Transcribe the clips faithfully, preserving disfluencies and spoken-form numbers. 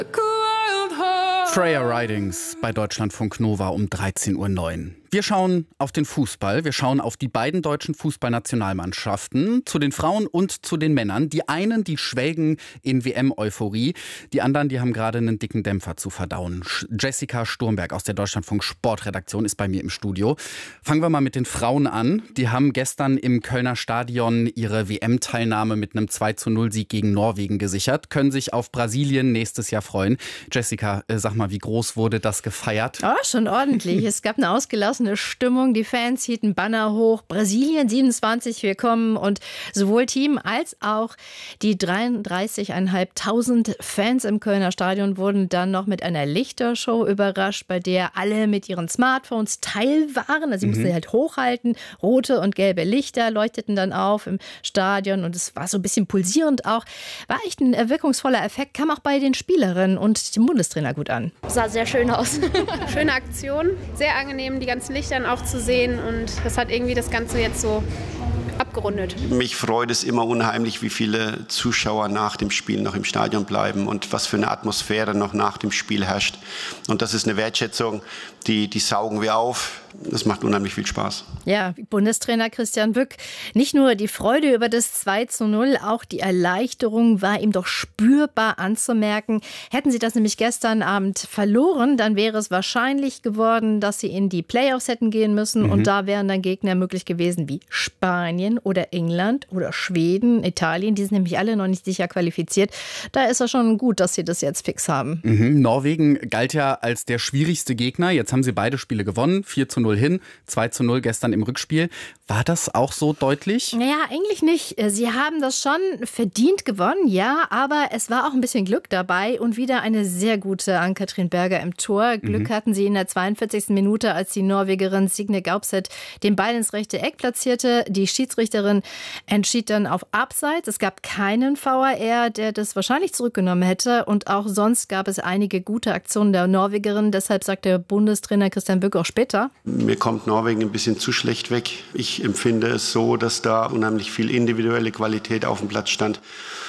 Freya Ridings bei Deutschlandfunk Nova um dreizehn Uhr neun. Wir schauen auf den Fußball. Wir schauen auf die beiden deutschen Fußballnationalmannschaften, zu den Frauen und zu den Männern. Die einen, die schwelgen in W M-Euphorie. Die anderen, die haben gerade einen dicken Dämpfer zu verdauen. Jessica Sturmberg aus der Deutschlandfunk Sportredaktion ist bei mir im Studio. Fangen wir mal mit den Frauen an. Die haben gestern im Kölner Stadion ihre W M-Teilnahme mit einem zwei zu null Sieg gegen Norwegen gesichert, können sich auf Brasilien nächstes Jahr freuen. Jessica, äh, sag mal, wie groß wurde das gefeiert? Oh, schon ordentlich. Es gab eine ausgelassene Stimmung. Die Fans hielten Banner hoch. Brasilien siebenundzwanzig, wir kommen. Und sowohl Team als auch die dreiunddreißigtausendfünfhundert Fans im Kölner Stadion wurden dann noch mit einer Lichtershow überrascht, bei der alle mit ihren Smartphones teil waren. Also sie mussten sie halt hochhalten. Rote und gelbe Lichter leuchteten dann auf im Stadion und es war so ein bisschen pulsierend auch. War echt ein wirkungsvoller Effekt, kam auch bei den Spielerinnen und dem Bundestrainer gut an. Sah sehr schön aus. Schöne Aktion, sehr angenehm, die ganzen Lichtern auch zu sehen und das hat irgendwie das Ganze jetzt so abgerundet. Mich freut es immer unheimlich, wie viele Zuschauer nach dem Spiel noch im Stadion bleiben und was für eine Atmosphäre noch nach dem Spiel herrscht. Und das ist eine Wertschätzung, die, die saugen wir auf. Das macht unheimlich viel Spaß. Ja, Bundestrainer Christian Wück, nicht nur die Freude über das zwei zu null, auch die Erleichterung war ihm doch spürbar anzumerken. Hätten sie das nämlich gestern Abend verloren, dann wäre es wahrscheinlich geworden, dass sie in die Playoffs hätten gehen müssen. Mhm. Und da wären dann Gegner möglich gewesen wie Spanien oder England oder Schweden, Italien. Die sind nämlich alle noch nicht sicher qualifiziert. Da ist es schon gut, dass sie das jetzt fix haben. Mhm. Norwegen galt ja als der schwierigste Gegner. Jetzt haben sie beide Spiele gewonnen. vier zu null hin, zwei zu null gestern im Rückspiel. War das auch so deutlich? Naja, eigentlich nicht. Sie haben das schon verdient gewonnen, ja, aber es war auch ein bisschen Glück dabei und wieder eine sehr gute Ann-Kathrin Berger im Tor. Glück mhm. hatten sie in der zweiundvierzigsten Minute, als die Norwegerin Signe Gaupset den Ball ins rechte Eck platzierte. Die Schiedsrichterin entschied dann auf Abseits. Es gab keinen V A R, der das wahrscheinlich zurückgenommen hätte und auch sonst gab es einige gute Aktionen der Norwegerin. Deshalb sagt der Bundestrainer Christian Wück auch später: Mir kommt Norwegen ein bisschen zu schlecht weg. Ich empfinde es so, dass da unheimlich viel individuelle Qualität auf dem Platz stand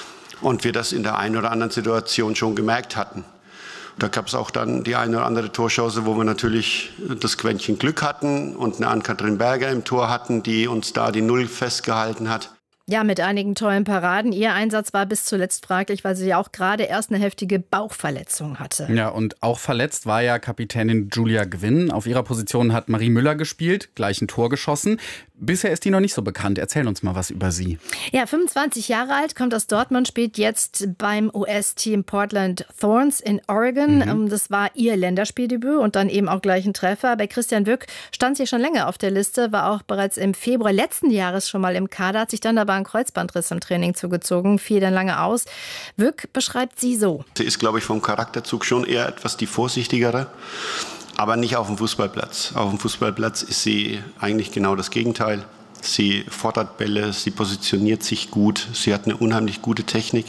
und wir das in der einen oder anderen Situation schon gemerkt hatten. Da gab es auch dann die eine oder andere Torchance, wo wir natürlich das Quäntchen Glück hatten und eine Ann-Kathrin Berger im Tor hatten, die uns da die Null festgehalten hat. Ja, mit einigen tollen Paraden. Ihr Einsatz war bis zuletzt fraglich, weil sie ja auch gerade erst eine heftige Bauchverletzung hatte. Ja, und auch verletzt war ja Kapitänin Julia Gwynn. Auf ihrer Position hat Marie Müller gespielt, gleich ein Tor geschossen. Bisher ist die noch nicht so bekannt. Erzähl uns mal was über sie. Ja, fünfundzwanzig Jahre alt, kommt aus Dortmund, spielt jetzt beim U S-Team Portland Thorns in Oregon. Mhm. Das war ihr Länderspieldebüt und dann eben auch gleich ein Treffer. Bei Christian Wück stand sie schon länger auf der Liste, war auch bereits im Februar letzten Jahres schon mal im Kader, hat sich dann aber ein Kreuzbandriss im Training zugezogen, fiel dann lange aus. Wück beschreibt sie so. Sie ist, glaube ich, vom Charakterzug schon eher etwas die vorsichtigere, aber nicht auf dem Fußballplatz. Auf dem Fußballplatz ist sie eigentlich genau das Gegenteil. Sie fordert Bälle, sie positioniert sich gut, sie hat eine unheimlich gute Technik.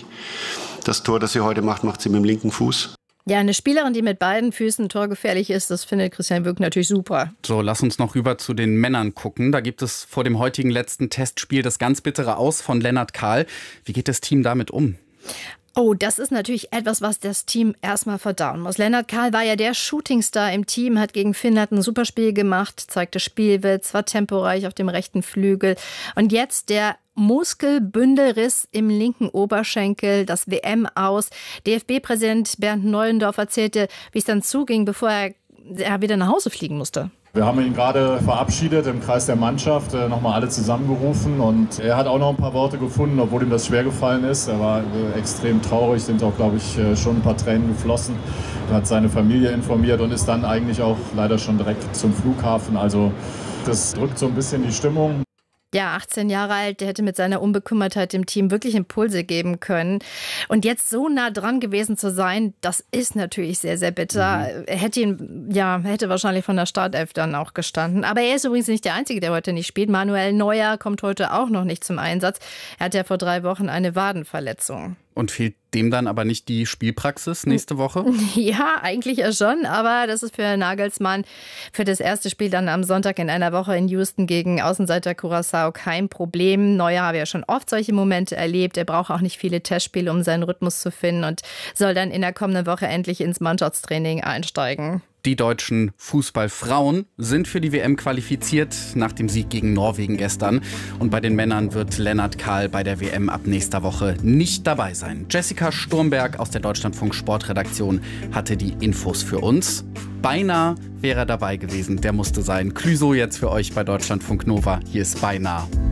Das Tor, das sie heute macht, macht sie mit dem linken Fuß. Ja, eine Spielerin, die mit beiden Füßen torgefährlich ist, das findet Christian Wück natürlich super. So, lass uns noch rüber zu den Männern gucken. Da gibt es vor dem heutigen letzten Testspiel das ganz bittere Aus von Lennart Kahl. Wie geht das Team damit um? Oh, das ist natürlich etwas, was das Team erstmal verdauen muss. Lennart Kahl war ja der Shootingstar im Team, hat gegen Finnland ein super Spiel gemacht, zeigte Spielwitz, war temporeich auf dem rechten Flügel. Und jetzt der Muskelbündelriss im linken Oberschenkel, das W M aus. D F B-Präsident Bernd Neuendorf erzählte, wie es dann zuging, bevor er, er wieder nach Hause fliegen musste. Wir haben ihn gerade verabschiedet im Kreis der Mannschaft, äh, nochmal alle zusammengerufen und er hat auch noch ein paar Worte gefunden, obwohl ihm das schwer gefallen ist. Er war äh, extrem traurig, sind auch, glaube ich, äh, schon ein paar Tränen geflossen. Er hat seine Familie informiert und ist dann eigentlich auch leider schon direkt zum Flughafen. Also das drückt so ein bisschen die Stimmung. Ja, achtzehn Jahre alt, der hätte mit seiner Unbekümmertheit dem Team wirklich Impulse geben können. Und jetzt so nah dran gewesen zu sein, das ist natürlich sehr, sehr bitter. Mhm. Er hätte ihn, ja, hätte wahrscheinlich von der Startelf dann auch gestanden. Aber er ist übrigens nicht der Einzige, der heute nicht spielt. Manuel Neuer kommt heute auch noch nicht zum Einsatz. Er hat ja vor drei Wochen eine Wadenverletzung. Und fehlt dem dann aber nicht die Spielpraxis nächste Woche? Ja, eigentlich ja schon, aber das ist für Nagelsmann für das erste Spiel dann am Sonntag in einer Woche in Houston gegen Außenseiter Curaçao kein Problem. Neuer habe ja schon oft solche Momente erlebt. Er braucht auch nicht viele Testspiele, um seinen Rhythmus zu finden und soll dann in der kommenden Woche endlich ins Mannschaftstraining einsteigen. Die deutschen Fußballfrauen sind für die W M qualifiziert nach dem Sieg gegen Norwegen gestern. Und bei den Männern wird Lennart Kahl bei der W M ab nächster Woche nicht dabei sein. Jessica Sturmberg aus der Deutschlandfunk Sportredaktion hatte die Infos für uns. Beinahe wäre er dabei gewesen, der musste sein. Clüso jetzt für euch bei Deutschlandfunk Nova. Hier ist Beinahe.